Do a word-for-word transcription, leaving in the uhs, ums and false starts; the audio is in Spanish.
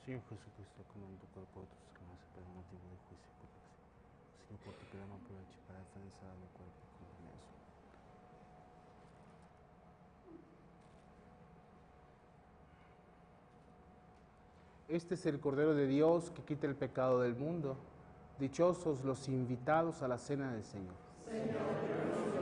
Señor Jesucristo, como en tu cuerpo de tus hermanos se pide motivo de juicio y corrección. Señor, por tu piedad me aproveche para defender a mi cuerpo con eso. Este es el Cordero de Dios que quita el pecado del mundo. Dichosos los invitados a la cena del Señor. Señor,